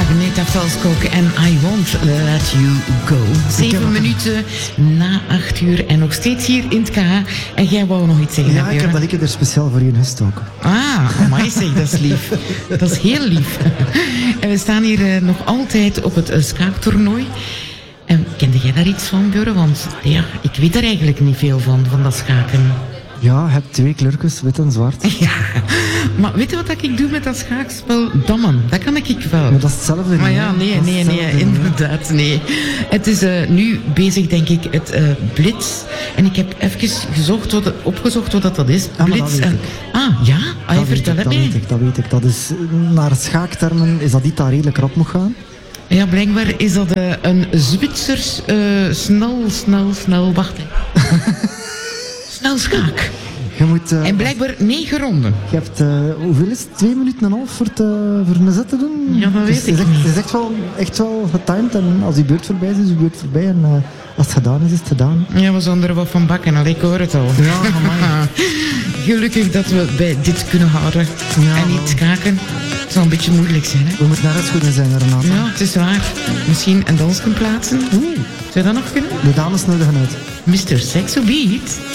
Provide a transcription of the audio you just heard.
Agneta Velskok en I Won't Let You Go. 7 minuten na 8 uur en nog steeds hier in het KH. En jij wou nog iets zeggen? Ja, ik heb dat ik er speciaal voor je gestoken. Ah, amai zeg, dat is lief. Dat is heel lief. En we staan hier nog altijd op het schaaktoernooi. En kende jij daar iets van, Björn? Want ja, ik weet er eigenlijk niet veel van dat schaken. Ja, je hebt 2 kleurtjes, wit en zwart. Ja, maar weet je wat ik doe met dat schaakspel? Dammen, dat kan ik wel. Maar dat is hetzelfde. Maar ja, nee, inderdaad, nee. Het is nu bezig, denk ik, het Blitz. En ik heb even opgezocht wat dat is. Ah, Blitz. Dat Vertel het mij. Dat weet ik. Dat is, naar schaaktermen is dat iets dat redelijk rap moet gaan. Ja, blijkbaar is dat een Zwitsers snel wachten. Snel schaak. Je moet, en blijkbaar 9 ronden. Je hebt, hoeveel is het? 2 minuten en een half voor een zet te doen? Ja, dat weet ik niet. Het is echt wel getimed en als die beurt voorbij is die beurt voorbij. En als het gedaan is het gedaan. Ja, we zullen er wat van bakken, al ik hoor het al. Ja, amai. Gelukkig dat we bij dit kunnen houden. Ja, en niet schaken. Het zal een beetje moeilijk zijn, hè? We moeten naar het goede zijn, Renate. Ja, het is waar. Misschien een dans kunnen plaatsen. Zou dat nog kunnen? De dames nodigen uit. Mr. Sexo Beat.